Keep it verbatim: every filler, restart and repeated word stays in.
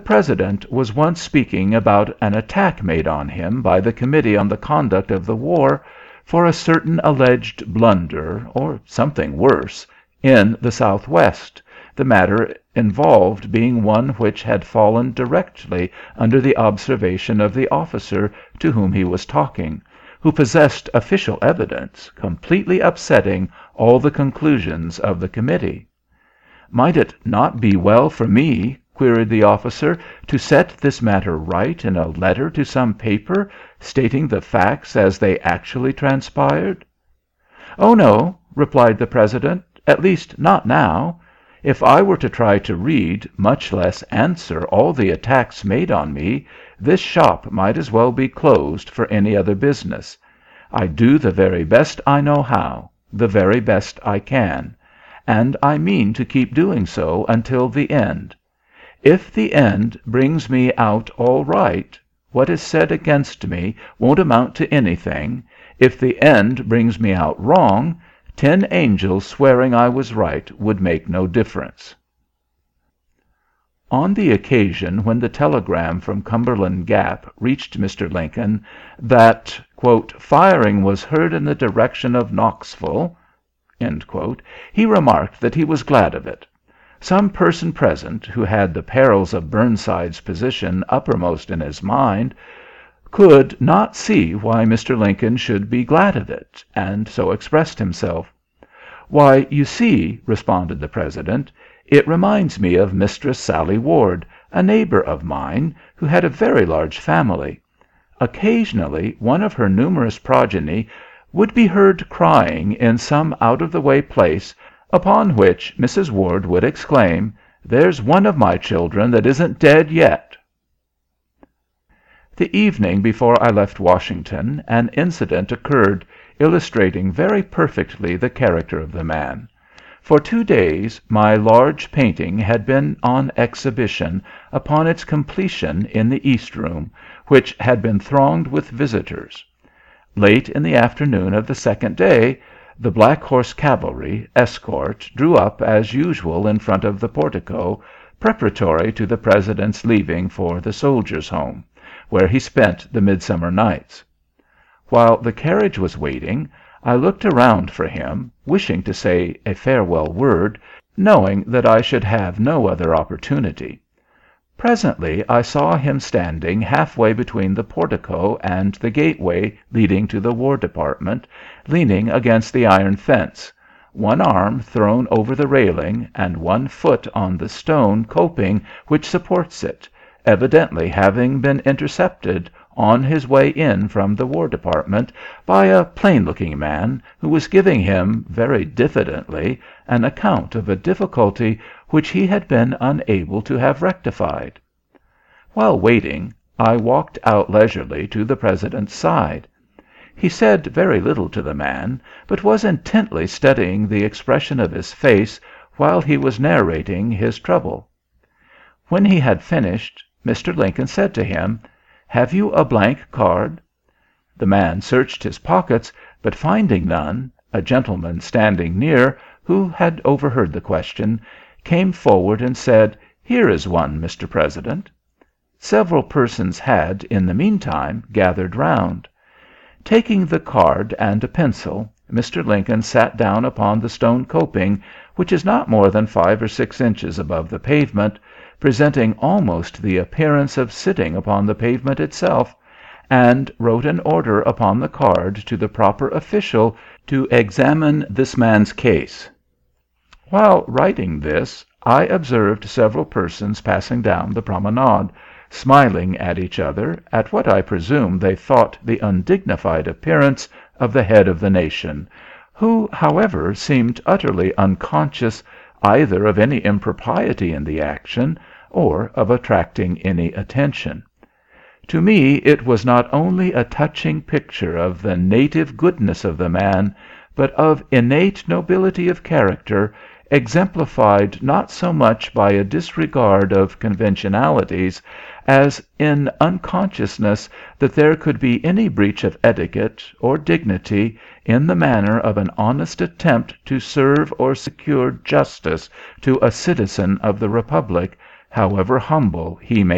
President was once speaking about an attack made on him by the Committee on the Conduct of the War for a certain alleged blunder, or something worse, in the Southwest, the matter involved being one which had fallen directly under the observation of the officer to whom he was talking, who possessed official evidence, completely upsetting all the conclusions of the committee. "Might it not be well for me," queried the officer, "to set this matter right in a letter to some paper, stating the facts as they actually transpired?" "Oh, no," replied the President, "at least not now. If I were to try to read, much less answer, all the attacks made on me, this shop might as well be closed for any other business. I do the very best I know how, the very best I can, and I mean to keep doing so until the end. If the end brings me out all right, what is said against me won't amount to anything. If the end brings me out wrong, ten angels swearing I was right would make no difference." On the occasion when the telegram from Cumberland Gap reached Mister Lincoln that "firing was heard in the direction of Knoxville," he remarked that he was glad of it. Some person present, who had the perils of Burnside's position uppermost in his mind, could not see why Mister Lincoln should be glad of it, and so expressed himself. "Why, you see," responded the President, "it reminds me of Mistress Sally Ward, a neighbor of mine, who had a very large family. Occasionally one of her numerous progeny would be heard crying in some out-of-the-way place, upon which Missus Ward would exclaim, 'There's one of my children that isn't dead yet.'" The evening before I left Washington an incident occurred, illustrating very perfectly the character of the man. For two days my large painting had been on exhibition, upon its completion, in the East Room, which had been thronged with visitors. Late in the afternoon of the second day, the Black Horse Cavalry escort drew up as usual in front of the portico, preparatory to the President's leaving for the Soldiers' Home, where he spent the midsummer nights. While the carriage was waiting, I looked around for him, wishing to say a farewell word, knowing that I should have no other opportunity. Presently I saw him standing halfway between the portico and the gateway leading to the War Department, leaning against the iron fence, one arm thrown over the railing and one foot on the stone coping which supports it, evidently having been intercepted on his way in from the War Department by a plain-looking man who was giving him, very diffidently, an account of a difficulty which he had been unable to have rectified. While waiting, I walked out leisurely to the President's side. He said very little to the man, but was intently studying the expression of his face while he was narrating his trouble. When he had finished, Mister Lincoln said to him, "Have you a blank card?" The man searched his pockets, but finding none, a gentleman standing near, who had overheard the question, came forward and said, "Here is one, Mister President." Several persons had, in the meantime, gathered round. Taking the card and a pencil, Mister Lincoln sat down upon the stone coping, which is not more than five or six inches above the pavement, presenting almost the appearance of sitting upon the pavement itself, and wrote an order upon the card to the proper official to examine this man's case. While writing this, I observed several persons passing down the promenade, smiling at each other, at what I presume they thought the undignified appearance of the head of the nation, who, however, seemed utterly unconscious either of any impropriety in the action, or of attracting any attention. To me it was not only a touching picture of the native goodness of the man, but of innate nobility of character, exemplified not so much by a disregard of conventionalities as in unconsciousness that there could be any breach of etiquette or dignity in the manner of an honest attempt to serve or secure justice to a citizen of the Republic, however humble he may